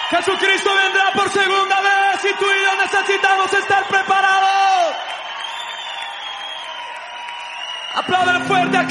Jesucristo vendrá por segunda vez y tú y yo necesitamos estar preparados. Aplaudan fuerte a